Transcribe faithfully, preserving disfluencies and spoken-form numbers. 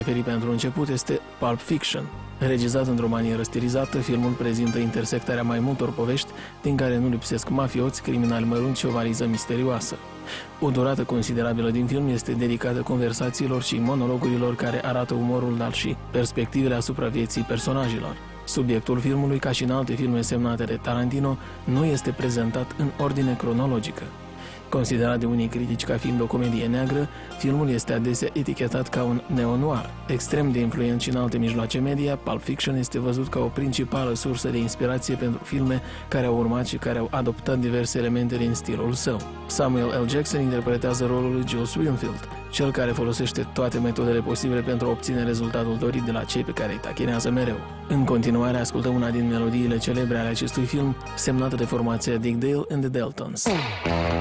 referi pentru început este Pulp Fiction. Regizat într-o manieră stilizată, filmul prezintă intersectarea mai multor povești, din care nu lipsesc mafioți, criminali mărunți și o valiză misterioasă. O durată considerabilă din film este dedicată conversațiilor și monologurilor care arată umorul, dar și perspectivele asupra vieții personajelor. Subiectul filmului, ca și în alte filme semnate de Tarantino, nu este prezentat în ordine cronologică. Considerat de unii critici ca fiind o comedie neagră, filmul este adesea etichetat ca un neo-noir. Extrem de influent și în alte mijloace media, Pulp Fiction este văzut ca o principală sursă de inspirație pentru filme care au urmat și care au adoptat diverse elemente din stilul său. Samuel L. Jackson interpretează rolul lui Jules Winfield, cel care folosește toate metodele posibile pentru a obține rezultatul dorit de la cei pe care îi tachinează mereu. În continuare, ascultăm una din melodiile celebre ale acestui film, semnată de formația Dick Dale and the Deltons.